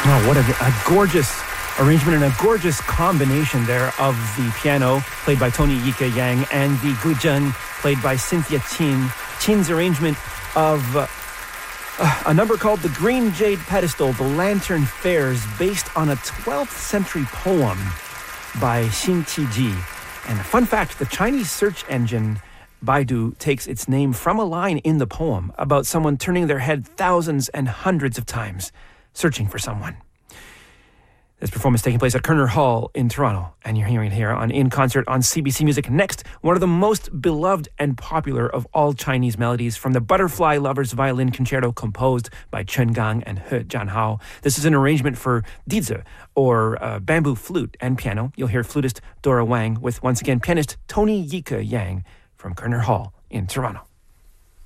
Oh, what a gorgeous arrangement and a gorgeous combination there of the piano, played by Tony Yika Yang, and the guzheng, played by Cynthia Qin. Qin's arrangement of a number called The Green Jade Pedestal, The Lantern Fares, based on a 12th century poem by Xin Qiji. And a fun fact, the Chinese search engine Baidu takes its name from a line in the poem about someone turning their head thousands and hundreds of times, searching for someone. This performance is taking place at Kerner Hall in Toronto, and you're hearing it here on In Concert on CBC Music. Next, one of the most beloved and popular of all Chinese melodies from the Butterfly Lovers Violin Concerto composed by Chen Gang and He Jianhao. This is an arrangement for dizi, or bamboo flute and piano. You'll hear flutist Dora Wang with, once again, pianist Tony Yika Yang from Kerner Hall in Toronto.